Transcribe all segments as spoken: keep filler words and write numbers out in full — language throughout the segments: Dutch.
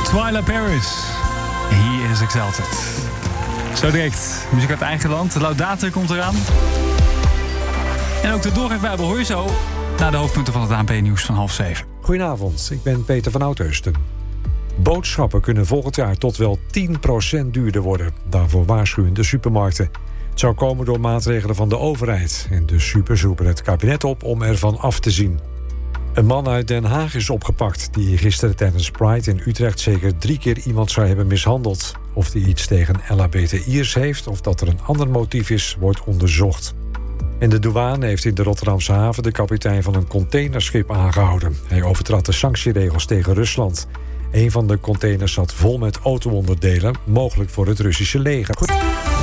Twyla Paris. Hier is Exalted. Zo direct. Muziek uit eigen land. Laudate komt eraan. En ook de Doorgeefbijbel hoor je zo. Na de hoofdpunten van het A N P-nieuws van half zeven. Goedenavond, ik ben Peter van Oudheusden. Boodschappen kunnen volgend jaar tot wel tien procent duurder worden. Daarvoor waarschuwen de supermarkten. Het zou komen door maatregelen van de overheid. En de supers roepen het kabinet op om ervan af te zien. Een man uit Den Haag is opgepakt die gisteren tijdens Pride in Utrecht zeker drie keer iemand zou hebben mishandeld. Of hij iets tegen L H B T I'ers heeft of dat er een ander motief is, wordt onderzocht. En de douane heeft in de Rotterdamse haven de kapitein van een containerschip aangehouden. Hij overtrad de sanctieregels tegen Rusland. Een van de containers zat vol met auto-onderdelen, mogelijk voor het Russische leger. Goed.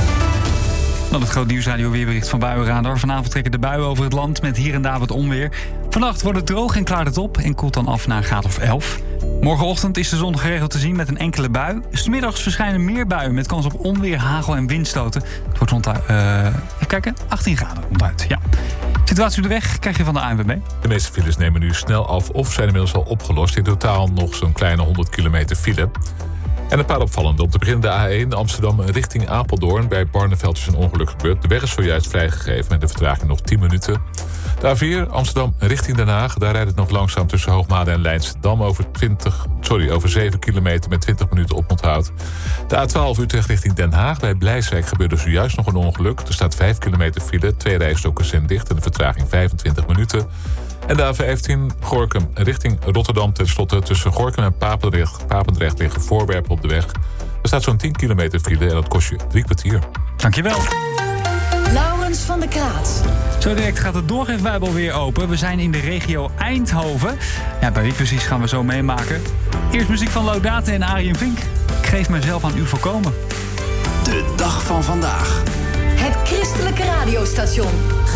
Dan het groot nieuwsradio weerbericht van Buienradar. Vanavond trekken de buien over het land met hier en daar wat onweer. Vannacht wordt het droog en klaart het op en koelt dan af naar een graad of elf. Morgenochtend is de zon geregeld te zien met een enkele bui. 'S Middags verschijnen meer buien met kans op onweer, hagel en windstoten. Het wordt rond de, uh, even kijken, achttien graden ronduit. Ja. Situatie op de weg krijg je van de A N W B. De meeste files nemen nu snel af of zijn inmiddels al opgelost. In totaal nog zo'n kleine honderd kilometer file. En een paar opvallende. Om te beginnen de A één Amsterdam richting Apeldoorn. Bij Barneveld is een ongeluk gebeurd. De weg is zojuist vrijgegeven met de vertraging nog tien minuten. De A vier Amsterdam richting Den Haag. Daar rijdt het nog langzaam tussen Hoogmade en Leidschendam over, twintig, sorry, over zeven kilometer met twintig minuten oponthoud. De A twaalf Utrecht richting Den Haag. Bij Blijswijk gebeurde zojuist nog een ongeluk. Er staat vijf kilometer file. Twee rijstroken zijn dicht en de vertraging vijfentwintig minuten. En de A vijftien Gorinchem richting Rotterdam. Ten slotte tussen Gorinchem en Papendrecht, Papendrecht liggen voorwerpen op de weg. Er staat zo'n tien kilometer file en dat kost je drie kwartier. Dankjewel. Laurens van der Kraat. Zo direct gaat de Doorgeefbijbel weer open. We zijn in de regio Eindhoven. Ja, bij wie precies gaan we zo meemaken. Eerst muziek van Laudate en Arjen Vink. Ik geef mezelf aan u voorkomen. De dag van vandaag. Het christelijke radiostation.